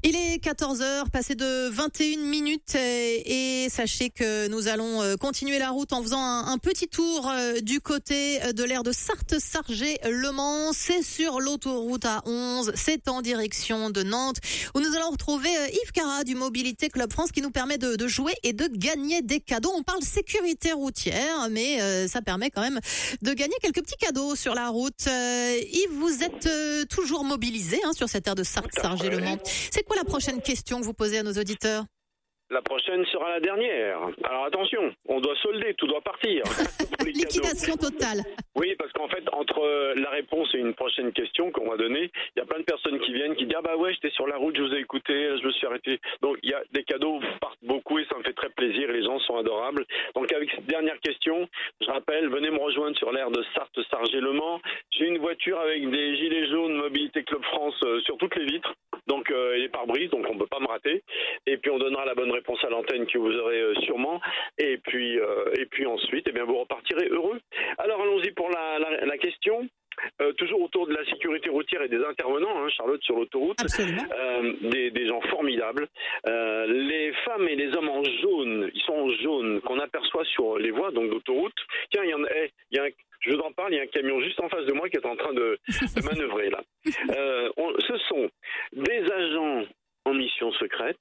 Il est 14h, passé de 21 minutes et sachez que nous allons continuer la route en faisant un petit tour du côté de l'aire de Sarthe-Sargé-Le Mans. C'est sur l'autoroute A11, c'est en direction de Nantes où nous allons retrouver Yves Cara du Mobilité Club France qui nous permet de jouer et de gagner des cadeaux. On parle sécurité routière, mais ça permet quand même de gagner quelques petits cadeaux sur la route. Yves, vous êtes toujours mobilisé sur cette aire de Sarthe-Sargé-Le Mans. C'est quoi la prochaine question que vous posez à nos auditeurs? La prochaine sera la dernière. Alors attention, on doit solder, tout doit partir. Liquidation totale. Oui, parce qu'en fait, entre la réponse et une prochaine question qu'on va donner, il y a plein de personnes qui viennent, qui disent « Ah bah ouais, j'étais sur la route, je vous ai écouté, je me suis arrêté. » Donc il y a des cadeaux partent beaucoup et ça me fait très plaisir et les gens sont adorables. Donc avec cette dernière question, je rappelle, venez me rejoindre sur l'aire de Sarthe-Sargé-Le Mans. J'ai une voiture avec des gilets jaunes Mobilité Club France sur toutes les vitres. Donc et les pare-brises, donc on ne peut pas me rater. Et puis on donnera la bonne réponse à l'antenne que vous aurez sûrement. Et puis ensuite, vous repartirez heureux. Alors allons-y pour la question. Toujours autour de la sécurité routière et des intervenants, Charlotte, sur l'autoroute. Absolument. Des gens formidables. Les femmes et les hommes en jaune, ils sont en jaune, qu'on aperçoit sur les voies donc d'autoroute. Tiens, je vous en parle, il y a un camion juste en face de moi qui est en train de manœuvrer là. Ce sont des agents en mission secrète,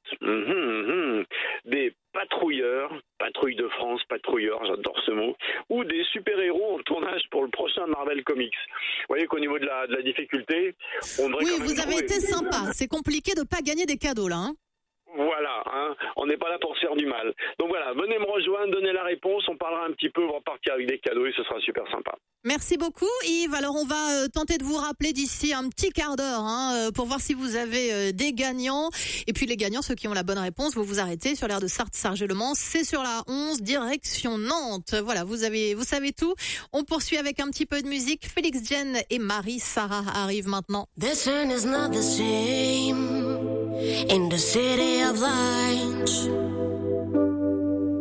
des patrouilleurs, patrouille de France, patrouilleurs, j'adore ce mot, ou des super-héros en tournage pour le prochain Marvel Comics. Vous voyez qu'au niveau de la difficulté, on devrait quand même vous avez été sympa. C'est compliqué de pas gagner des cadeaux là. Voilà, on n'est pas là pour se faire du mal. Donc voilà, venez me rejoindre, donnez la réponse, on parlera un petit peu, on va repartir avec des cadeaux et ce sera super sympa. Merci beaucoup Yves. Alors on va tenter de vous rappeler d'ici un petit quart d'heure pour voir si vous avez des gagnants. Et puis les gagnants, ceux qui ont la bonne réponse, vous vous arrêtez sur l'aire de Sarthe-Sargé-Le Mans. C'est sur la 11 direction Nantes. Voilà, vous savez tout. On poursuit avec un petit peu de musique. Félix Jen et Marie-Sarah arrivent maintenant. This one is not the same in the city of lights.